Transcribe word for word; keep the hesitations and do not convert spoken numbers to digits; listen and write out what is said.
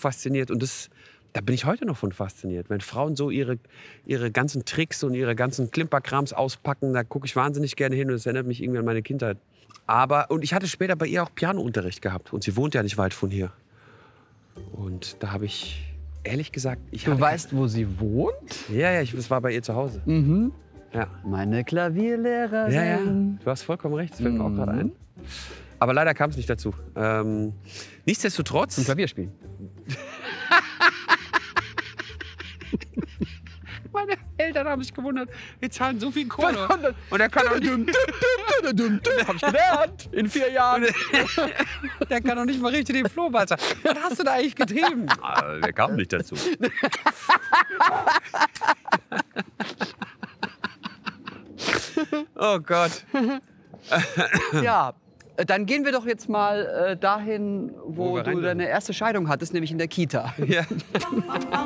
fasziniert. Und das, da bin ich heute noch von fasziniert. Wenn Frauen so ihre, ihre ganzen Tricks und ihre ganzen Klimperkrams auspacken, da gucke ich wahnsinnig gerne hin und das erinnert mich irgendwie an meine Kindheit. Aber, und ich hatte später bei ihr auch Pianounterricht gehabt. Und sie wohnt ja nicht weit von hier. Und da habe ich, ehrlich gesagt... Ich Du weißt, wo sie wohnt? Ja, ja, ich, das war bei ihr zu Hause. Mhm. Ja. Meine Klavierlehrerin. Ja, ja, du hast vollkommen recht, das fällt mir auch gerade ein. Aber leider kam es nicht dazu. Ähm, nichtsdestotrotz... Zum Klavierspielen. Meine Eltern haben sich gewundert, wir zahlen so viel Kohle. Und er kann auch nicht... Hab ich gelernt. In vier Jahren. Der kann doch nicht mal richtig den Flohwalzer. Was hast du da eigentlich getrieben? Ah, der kam nicht dazu. Oh Gott. Ja, dann gehen wir doch jetzt mal äh, dahin, wo, Wo wir du rein deine erste Scheidung hattest, nämlich in der Kita. Ja.